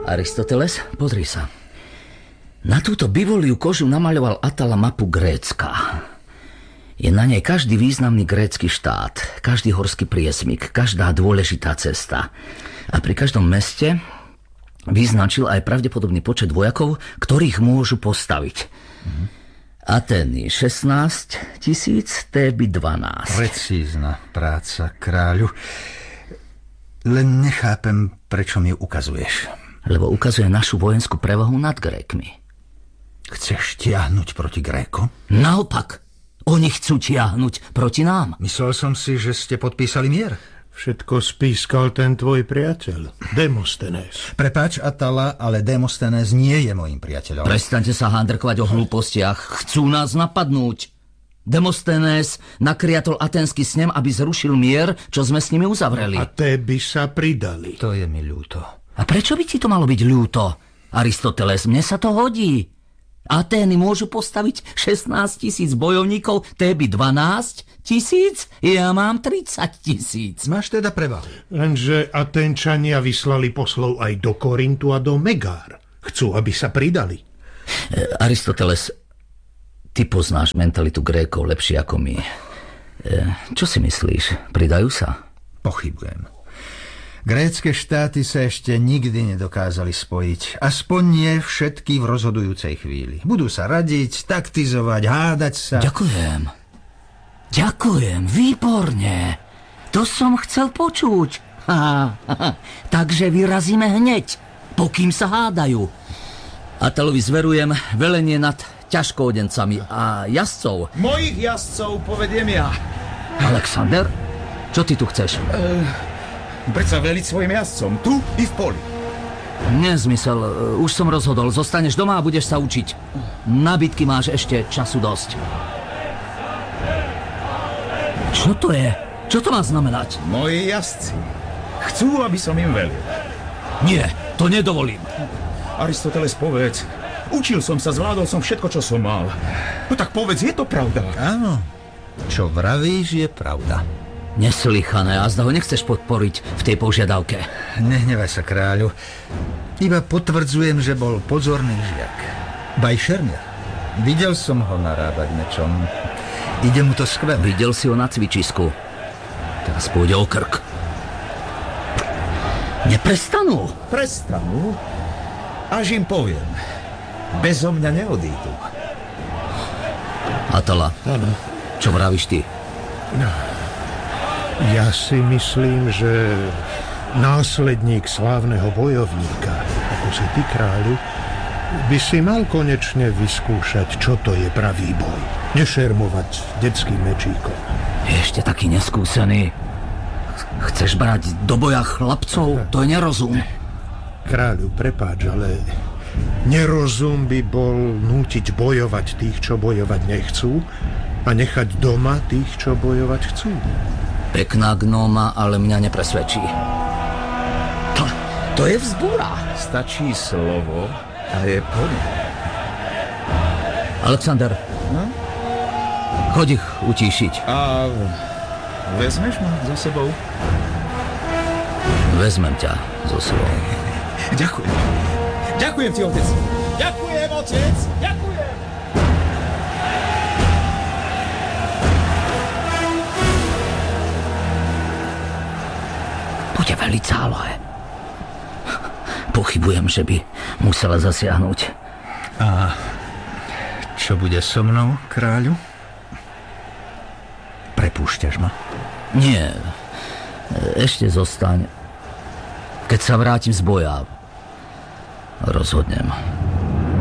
Aristoteles, pozri sa. Na túto bivoliu kožu namaľoval Atala mapu Grécka. Je na nej každý významný grécky štát, každý horský priesmyk, každá dôležitá cesta. A pri každom meste vyznačil aj pravdepodobný počet vojakov, ktorých môžu postaviť. Atény 16 000, Téby 12. Precízna práca, kráľu. Len nechápem, prečo mi ju ukazuješ. Lebo ukazuje našu vojenskú prevahu nad Grékmi. Chceš tiahnuť proti Grékom? Naopak, oni chcú tiahnuť proti nám. Myslel som si, že ste podpísali mier. Všetko spískal ten tvoj priateľ, Demosthenes. Prepáč, Atala, ale Demosthenes nie je môjim priateľom. Prestaňte sa handrkovať o hlúpostiach. Chcú nás napadnúť. Demosthenes nakriatol aténsky snem, aby zrušil mier, čo sme s nimi uzavreli. A Téby sa pridali. To je mi ľúto. A prečo by ti to malo byť ľúto? Aristoteles, mne sa to hodí. Atény môžu postaviť 16 000 bojovníkov, Téby 12 000, ja mám 30 000. Máš teda prevahu. Lenže Aténčania vyslali poslov aj do Korintu a do Megár. Chcú, aby sa pridali. Aristoteles, ty poznáš mentalitu Grékov lepšie ako my. Čo si myslíš? Pridajú sa? Pochybujem. Grécke štáty sa ešte nikdy nedokázali spojiť. Aspoň nie všetky v rozhodujúcej chvíli. Budú sa radiť, taktizovať, hádať sa. Ďakujem, výborne. To som chcel počuť. Takže vyrazíme hneď, pokým sa hádajú. Atalovi zverujem velenie nad ťažkoodencami a jazdcov. Mojich jazdcov povediem ja. Alexander, čo ty tu chceš? Predsa veliť svojim jazdcom, tu i v poli. Nezmysel, už som rozhodol. Zostaneš doma a budeš sa učiť. Na bitky máš ešte času dosť. Čo to je? Čo to má znamenať? Moji jazdci chcú, aby som im velil. Nie, to nedovolím. Aristoteles, povedz. Učil som sa, zvládol som všetko, čo som mal. No tak povedz, je to pravda? Áno, čo vravíš, je pravda. Neslychané, a zda ho nechceš podporiť v tej požiadavke. Nehnevaj sa, kráľu. Iba potvrdzujem, že bol pozorný žiak. Bajšermier. Videl som ho narábať mečom. Ide mu to skvelé. Videl si ho na cvičisku. Teraz pôjde o krk. Neprestanú. Prestanú, až im poviem. Bezo mňa neodídu. Atala, čo vravíš ty? Ja si myslím, že následník slávneho bojovníka, ako si ty, kráľu, by si mal konečne vyskúšať, čo to je pravý boj. Nešermovať detským mečíkom. Ešte taký neskúsený. Chceš brať do boja chlapcov? To je nerozum. Kráľu, prepáč, ale nerozum by bol nútiť bojovať tých, čo bojovať nechcú, a nechať doma tých, čo bojovať chcú. Pekná gnóma, ale mňa nepresvedčí. To je vzbúra. Stačí slovo a je plné. Alexander, choď ich utíšiť. A vezmeš ma so sebou? Vezmem ťa so sebou. Ďakujem. Ďakujem ti, otec. Ďakujem, otec. Ďakujem. Bude veľmi zálohe. Pochybujem, že by musela zasiahnuť. A čo bude so mnou, kráľu? Prepúšťaš ma? Nie. Ešte zostaň. Keď sa vrátim z boja, rozhodnem.